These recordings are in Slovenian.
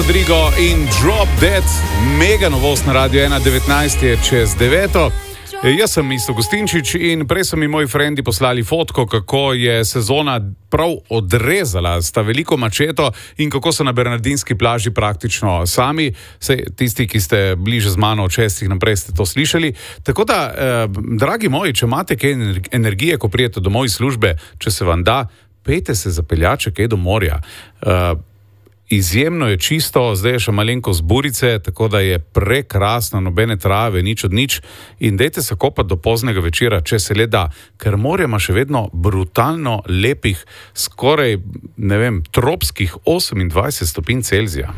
Rodrigo in Drop Dead, mega novost na Radio 1.19 je čez 9. Jaz sem Isto Gustinčič in prej so mi moji frendi poslali fotko, kako je sezona prav odrezala, sta veliko mačeto in kako so na Bernardinski plaži praktično sami. Sej, tisti, ki ste bliže z mano od 6 naprej, ste to slišali. Tako da, dragi moji, če imate kaj energije, ko prijete domov iz službe, če se vam da, pejte se zapeljače kaj do morja. Izjemno je čisto, zdaj je še malenko z burice, tako da je prekrasno, nobene trave, nič od nič in dejte se kopati do poznega večera, če se le da, ker morje ima še vedno brutalno lepih, skoraj, ne vem, tropskih 28 stopinj Celzija.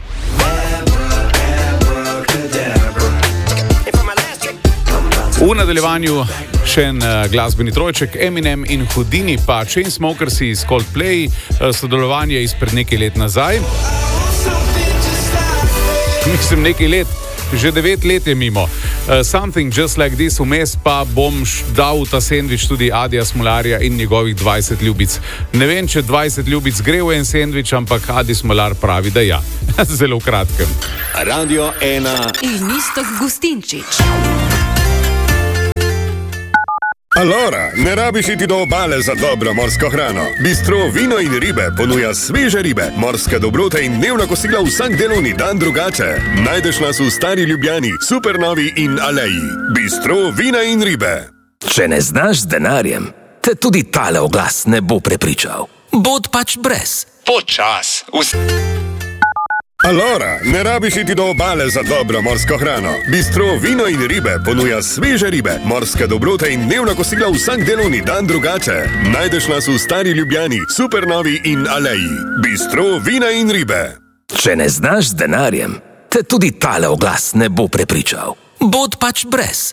V nadaljevanju še en glasbeni trojček, Eminem in Houdini pa Chainsmokersi iz Coldplay, sodelovanje izpred nekaj let nazaj. Mislim, nekaj let, že 9 let je mimo. Something Just Like This, vmes pa bom dal ta sendvič tudi Adija Smolarja in njegovih 20 ljubic. Ne vem, če 20 ljubic gre v en sendvič, ampak Adi Smolar pravi, da ja. Zelo v kratkem. Radio 1 in Isto Gustinčič. Allora, ne rabiš iti do obale za dobro morsko hrano. Bistro Vino in ribe ponuja sveže ribe, morske dobrote in dnevna kosila vsak delovni dan drugače. Najdeš nas v Stari Ljubljani, Supernovi in Aleji. Bistro Vina in ribe. Če ne znaš z denarjem, te tudi tale oglas ne bo prepričal. Bod pač brez. Počas. Allora, ne rabiš iti do obale za dobro morsko hrano. Bistro Vino in ribe ponuja sveže ribe, morske dobrote in dnevna kosila vsak delovni dan drugače. Najdeš nas v Stari Ljubljani, Supernovi in Aleji. Bistro Vina in ribe. Če ne znaš z denarjem, te tudi tale oglas ne bo prepričal. Bod pač brez.